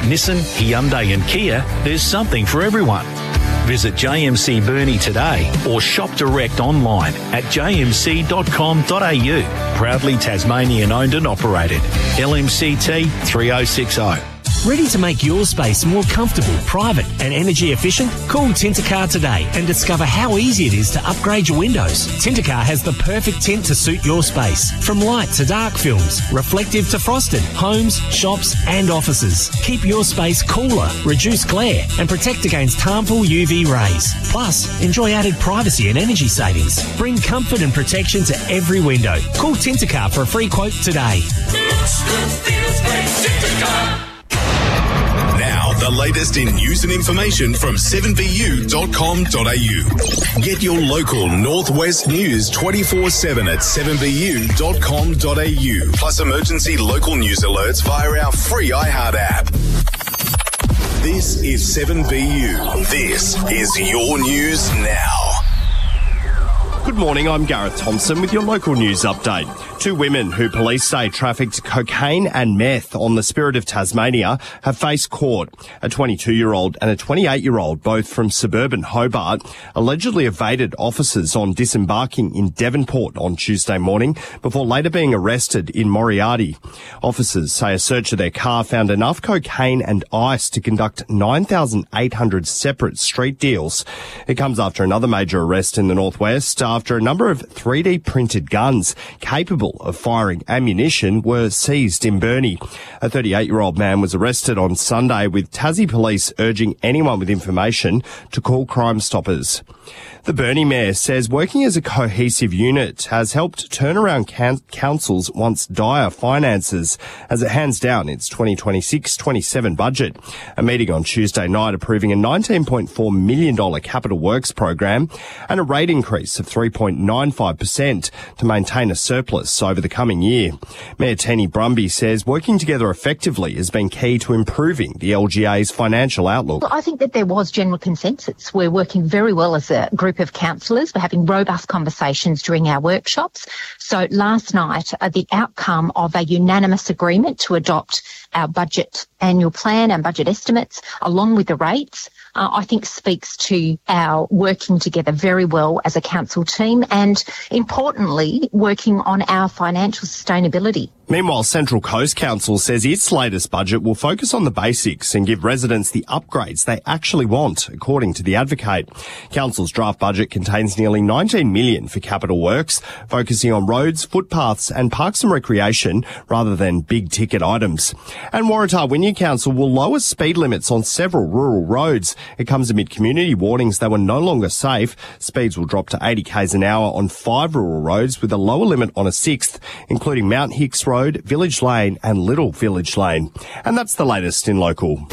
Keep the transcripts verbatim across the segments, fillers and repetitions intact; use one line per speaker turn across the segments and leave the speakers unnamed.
Nissan, Hyundai and Kia, there's something for everyone. Visit J M C Burnie today or shop direct online at j m c dot com dot a u. Proudly Tasmanian owned and operated. L M C T three oh six oh.
Ready to make your space more comfortable, private and energy efficient? Call Tintercar today and discover how easy it is to upgrade your windows. Tintercar has the perfect tint to suit your space. From light to dark films, reflective to frosted, homes, shops and offices. Keep your space cooler, reduce glare and protect against harmful U V rays. Plus, enjoy added privacy and energy savings. Bring comfort and protection to every window. Call Tintercar for a free quote today.
Now, the latest in news and information from seven b u dot com dot a u. Get your local Northwest news twenty-four seven at seven b u dot com dot a u. Plus emergency local news alerts via our free iHeart app. This is seven B U. This is your news now.
Good morning, I'm Gareth Thompson with your local news update. Two women who police say trafficked cocaine and meth on the Spirit of Tasmania have faced court. A twenty-two-year-old and a twenty-eight-year-old, both from suburban Hobart, allegedly evaded officers on disembarking in Devonport on Tuesday morning before later being arrested in Moriarty. Officers say a search of their car found enough cocaine and ice to conduct nine thousand eight hundred separate street deals. It comes after another major arrest in the northwest, after a number of three D printed guns capable of firing ammunition were seized in Burnie. A thirty-eight-year-old man was arrested on Sunday, with Tassie police urging anyone with information to call Crime Stoppers. The Burnie Mayor says working as a cohesive unit has helped turn around can- council's once dire finances as it hands down its twenty twenty-six twenty-seven budget. A meeting on Tuesday night approving a nineteen point four million dollars capital works program and a rate increase of three point nine five percent to maintain a surplus over the coming year. Mayor Tenny Brumby says working together effectively has been key to improving the L G A's financial outlook.
Well, I think that there was general consensus. We're working very well as a group of councillors. We're having robust conversations during our workshops. So last night, uh, the outcome of a unanimous agreement to adopt our budget annual plan and budget estimates, along with the rates, uh, I think speaks to our working together very well as a council team and, importantly, working on our financial sustainability.
Meanwhile, Central Coast Council says its latest budget will focus on the basics and give residents the upgrades they actually want, according to the Advocate. Council's draft budget contains nearly nineteen million dollars for capital works, focusing on roads, footpaths and parks and recreation rather than big-ticket items. And Waratah Wynyard Council will lower speed limits on several rural roads. It comes amid community warnings they were no longer safe. Speeds will drop to eighty k's an hour on five rural roads, with a lower limit on a sixth, including Mount Hicks Road, Road, Village Lane and Little Village Lane. And that's the latest in local.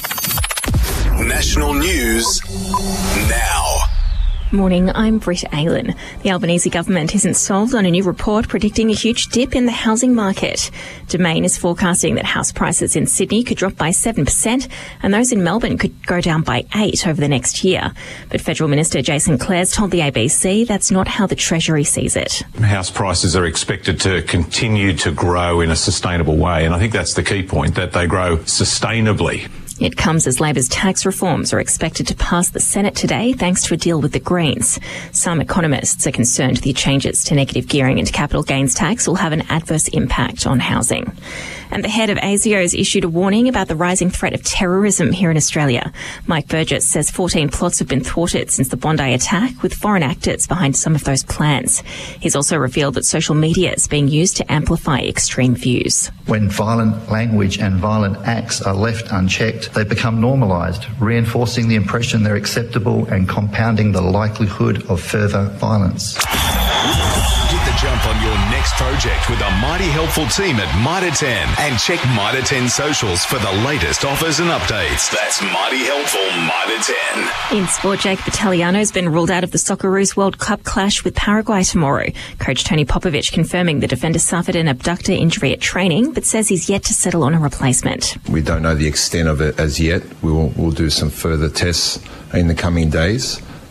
National news now.
Morning, I'm Britt Aylan. The Albanese government isn't sold on a new report predicting a huge dip in the housing market. Domain is forecasting that house prices in Sydney could drop by seven percent and those in Melbourne could go down by eight percent over the next year. But Federal Minister Jason Clares told the A B C that's not how the Treasury sees it.
House prices are expected to continue to grow in a sustainable way, and I think that's the key point, that they grow sustainably.
It comes as Labor's tax reforms are expected to pass the Senate today thanks to a deal with the Greens. Some economists are concerned the changes to negative gearing and capital gains tax will have an adverse impact on housing. And the head of A S I O has issued a warning about the rising threat of terrorism here in Australia. Mike Burgess says fourteen plots have been thwarted since the Bondi attack, with foreign actors behind some of those plans. He's also revealed that social media is being used to amplify extreme views.
When violent language and violent acts are left unchecked, they become normalised, reinforcing the impression they're acceptable and compounding the likelihood of further violence.
Get the jump on your next project with a mighty helpful team at Mitre ten, and check Mitre ten socials for the latest offers and updates. That's mighty helpful Mitre ten.
In sport, Jake Battagliano has been ruled out of the Socceroos World Cup clash with Paraguay tomorrow. Coach Tony Popovic confirming the defender suffered an abductor injury at training, but says he's yet to settle on a replacement.
We don't know the extent of it as yet. We will we'll do some further tests in the coming days.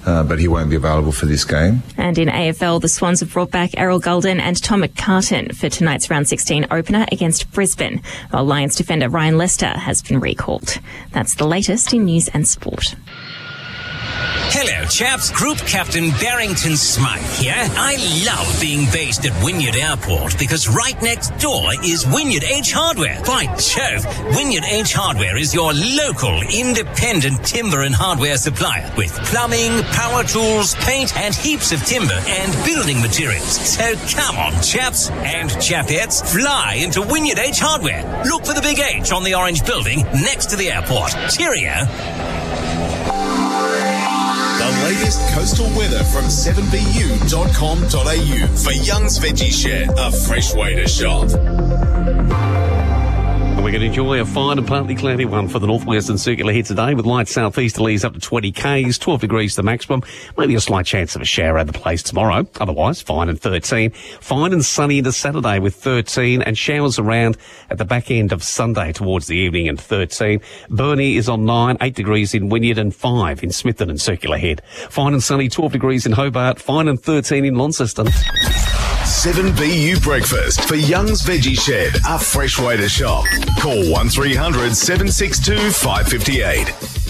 uh, but he won't be available for this game.
And in A F L, the Swans have brought back Errol Gulden and Tom McCartan for tonight's round sixteen opener against Brisbane, while Lions defender Ryan Lester has been recalled. That's the latest in news and sport.
Hello, chaps. Group Captain Barrington Smythe here. I love being based at Wynyard Airport because right next door is Wynyard H Hardware. By Jove, Wynyard H Hardware is your local independent timber and hardware supplier with plumbing, power tools, paint, and heaps of timber and building materials. So come on, chaps and chapettes, fly into Wynyard H Hardware. Look for the big H on the orange building next to the airport. Cheerio.
The latest coastal weather from seven B U dot com dot a u for Young's Veggie Shed, a fresh way to shop.
And we're going to enjoy a fine and partly cloudy one for the northwestern circular here today with light southeasterlies up to twenty k's, twelve degrees the maximum. Maybe a slight chance of a shower over the place tomorrow. Otherwise, fine and thirteen. Fine and sunny into Saturday with thirteen and showers around at the back end of Sunday towards the evening and thirteen. Burnie is on nine, eight degrees in Wynyard and five in Smithton and Circular Head. Fine and sunny, twelve degrees in Hobart, fine and thirteen in Launceston.
seven B U Breakfast for Young's Veggie Shed, a fresh way to shop. Call one three hundred seven six two five five eight.